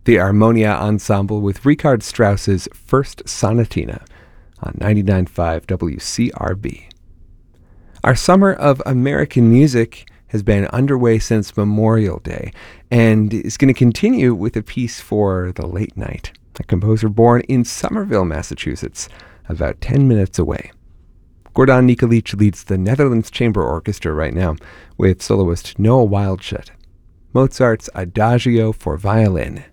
the Armonia Ensemble with Richard Strauss's First Sonatina on 99.5 WCRB. Our summer of American music has been underway since Memorial Day and is going to continue with a piece for the late night, a composer born in Somerville, Massachusetts, about 10 minutes away. Gordon Nikolic leads the Netherlands Chamber Orchestra right now with soloist Noah Wildschut. Mozart's Adagio for violin,